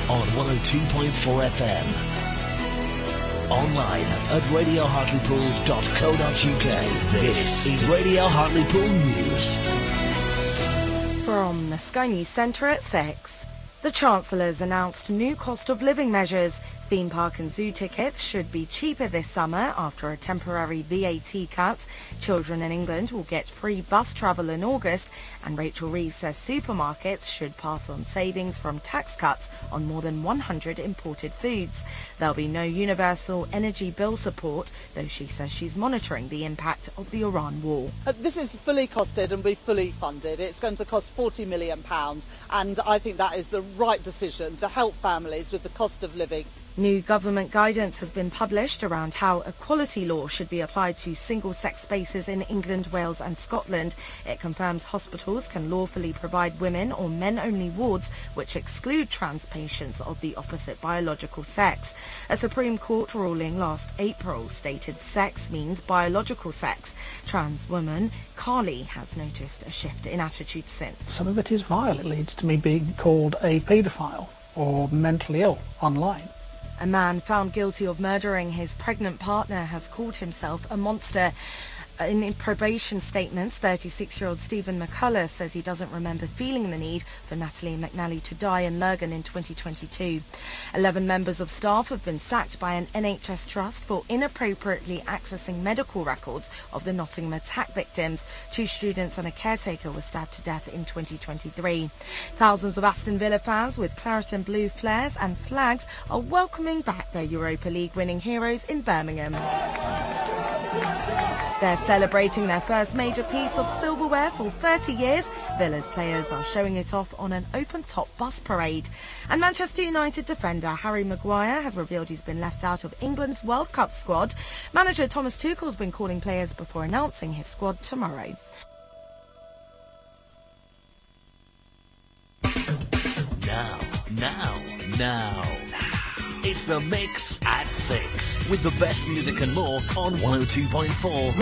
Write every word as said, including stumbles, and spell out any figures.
on one oh two point four F M. Online at radio hartlepool dot co dot uk. This is Radio Hartlepool News. From the Sky News Centre at six. The Chancellor's announced new cost of living measures. Theme park and zoo tickets should be cheaper this summer after a temporary V A T cut. Children in England will get free bus travel in August, and Rachel Reeves says supermarkets should pass on savings from tax cuts on more than one hundred imported foods. There'll be no universal energy bill support, though she says she's monitoring the impact of the Iran war. Uh, this is fully costed and will be fully funded. It's going to cost forty million pounds, and I think that is the right decision to help families with the cost of living. New government guidance has been published around how equality law should be applied to single-sex spaces in England, Wales and Scotland. It confirms hospitals can lawfully provide women or men-only wards which exclude trans patients of the opposite biological sex. A Supreme Court ruling last April stated sex means biological sex. Trans woman Carly has noticed a shift in attitude since. Some of it is vile. It leads to me being called a paedophile or mentally ill online. A man found guilty of murdering his pregnant partner has called himself a monster. In probation statements, thirty-six-year-old Stephen McCullough says he doesn't remember feeling the need for Natalie McNally to die in Lurgan in twenty twenty-two. Eleven members of staff have been sacked by an N H S trust for inappropriately accessing medical records of the Nottingham attack victims. Two students and a caretaker were stabbed to death in twenty twenty-three. Thousands of Aston Villa fans with claret and blue flares and flags are welcoming back their Europa League winning heroes in Birmingham. They're celebrating their first major piece of silverware for thirty years. Villa's players are showing it off on an open-top bus parade. And Manchester United defender Harry Maguire has revealed he's been left out of England's World Cup squad. Manager Thomas Tuchel's been calling players before announcing his squad tomorrow. Now, now, now. It's The Mix at six with the best music and more on one oh two point four